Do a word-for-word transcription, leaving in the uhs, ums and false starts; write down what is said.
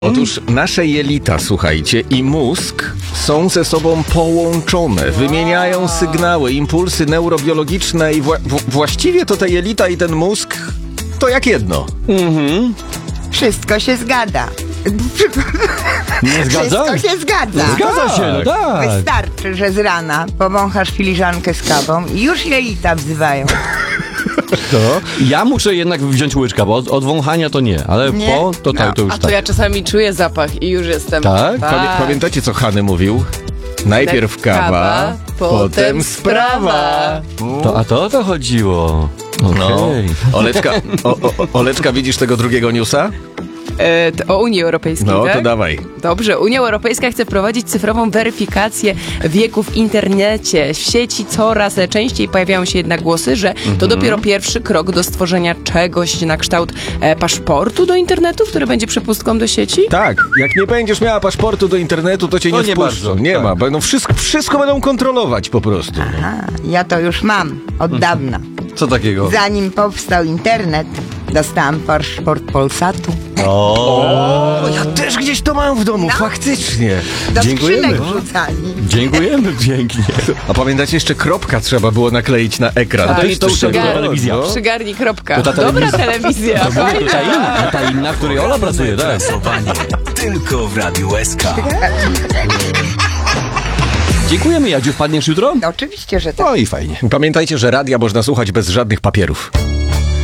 Otóż nasze jelita, słuchajcie, i mózg są ze sobą połączone, wymieniają sygnały, impulsy neurobiologiczne i wła- w- właściwie to te jelita i ten mózg to jak jedno. Mhm. Wszystko się zgadza. Nie zgadza? Wszystko się zgadza. Zgadza się, no tak. Wystarczy, że z rana powąchasz filiżankę z kawą i już jelita wzywają. To? Ja muszę jednak wziąć łyczka, bo od, od wąchania to nie, ale Nie? po to, tak, No. to już A to tak. ja czasami czuję zapach i już jestem. Tak? Pamię- pamiętacie, co Hany mówił? Najpierw kawa, Kawa, potem potem sprawa. To, a to o to chodziło. No. Okej. Oleczka, o, o, Oleczka, widzisz tego drugiego newsa? E, to o Unii Europejskiej, No, tak? to dawaj. Dobrze, Unia Europejska chce wprowadzić cyfrową weryfikację wieku w internecie. W sieci coraz częściej pojawiają się jednak głosy, że to dopiero pierwszy krok do stworzenia czegoś na kształt e, paszportu do internetu, który będzie przepustką do sieci. Tak, jak nie będziesz miała paszportu do internetu, to cię To nie nie wpuszczą. bardzo, nie tak. ma, będą wszystko, wszystko będą kontrolować po prostu. A, ja to już mam od dawna. Co takiego? Zanim powstał internet, dostałam paszport Polsatu. O, ja też gdzieś to mam w domu, No. faktycznie. Do Dziękujemy. skrzynek wrzucali. Dziękujemy pięknie. A pamiętacie, jeszcze kropka trzeba było nakleić na ekran. Tak, Też to już coś takiego. była telewizja. No. Przygarnij kropka. To ta Dobra telewizja. telewizja, To fajna. ta inna, ta inna, w której Ola pracuje, tak? Głosowanie tylko w Radiu S K. Dziękujemy, Jadziu, wpadniesz jutro? No, oczywiście, że tak. No i fajnie. Pamiętajcie, że radia można słuchać bez żadnych papierów.